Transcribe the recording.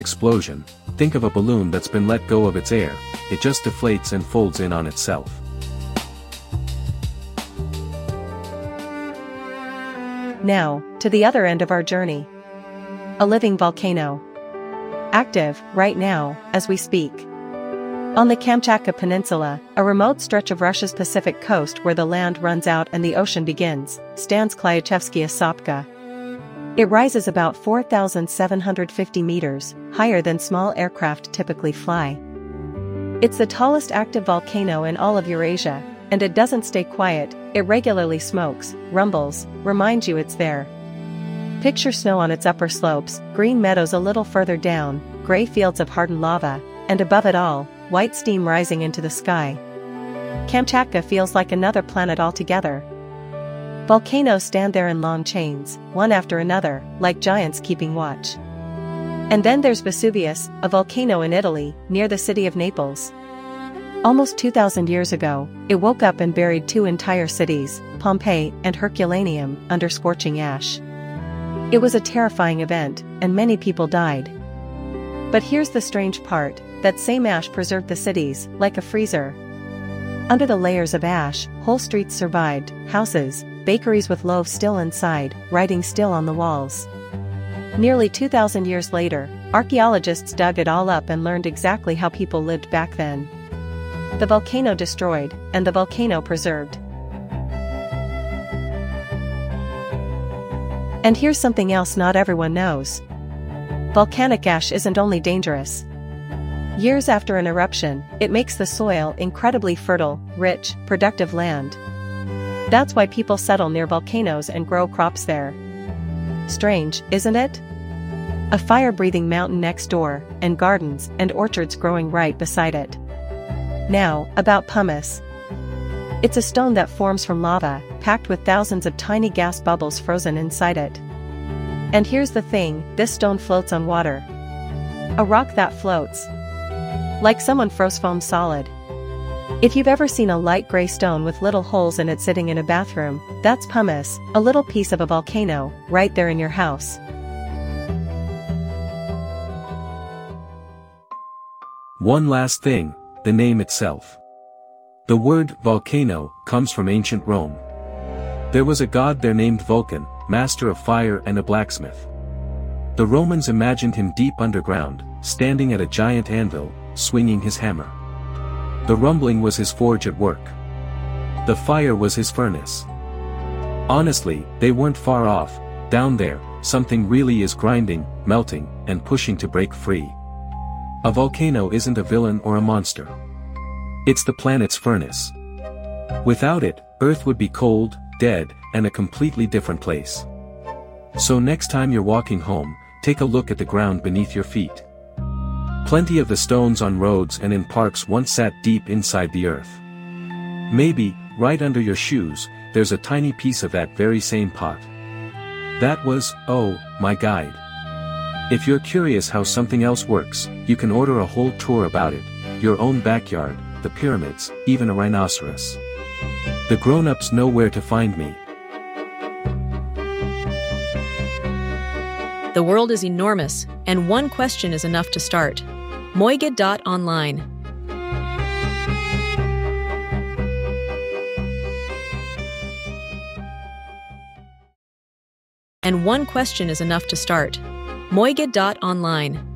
explosion. Think of a balloon that's been let go of its air, it just deflates and folds in on itself. Now, to the other end of our journey. A living volcano. Active, right now, as we speak. On the Kamchatka Peninsula, a remote stretch of Russia's Pacific coast where the land runs out and the ocean begins, stands Klyachevskaya Sopka. It rises about 4,750 meters, higher than small aircraft typically fly. It's the tallest active volcano in all of Eurasia, and it doesn't stay quiet, it regularly smokes, rumbles, reminds you it's there. Picture snow on its upper slopes, green meadows a little further down, gray fields of hardened lava, and above it all, white steam rising into the sky. Kamchatka feels like another planet altogether. Volcanoes stand there in long chains, one after another, like giants keeping watch. And then there's Vesuvius, a volcano in Italy, near the city of Naples. Almost 2,000 years ago, it woke up and buried two entire cities, Pompeii and Herculaneum, under scorching ash. It was a terrifying event, and many people died. But here's the strange part, that same ash preserved the cities, like a freezer. Under the layers of ash, whole streets survived, houses, bakeries with loaves still inside, writing still on the walls. Nearly 2,000 years later, archaeologists dug it all up and learned exactly how people lived back then. The volcano destroyed, and the volcano preserved. And here's something else not everyone knows. Volcanic ash isn't only dangerous. Years after an eruption, it makes the soil incredibly fertile, rich, productive land. That's why people settle near volcanoes and grow crops there. Strange, isn't it? A fire-breathing mountain next door, and gardens and orchards growing right beside it. Now, about pumice. It's a stone that forms from lava, packed with thousands of tiny gas bubbles frozen inside it. And here's the thing, this stone floats on water. A rock that floats. Like someone froze foam solid. If you've ever seen a light gray stone with little holes in it sitting in a bathroom, that's pumice, a little piece of a volcano, right there in your house. One last thing, the name itself. The word volcano comes from ancient Rome. There was a god there named Vulcan, master of fire and a blacksmith. The Romans imagined him deep underground, standing at a giant anvil, swinging his hammer. The rumbling was his forge at work. The fire was his furnace. Honestly, they weren't far off. Down there, something really is grinding, melting, and pushing to break free. A volcano isn't a villain or a monster. It's the planet's furnace. Without it, Earth would be cold, dead, and a completely different place. So next time you're walking home, take a look at the ground beneath your feet. Plenty of the stones on roads and in parks once sat deep inside the earth. Maybe, right under your shoes, there's a tiny piece of that very same pot. That was, oh, my guide. If you're curious how something else works, you can order a whole tour about it, your own backyard, the pyramids, even a rhinoceros. The grown-ups know where to find me. The world is enormous, and one question is enough to start. Moige.online. And one question is enough to start. Moige.online.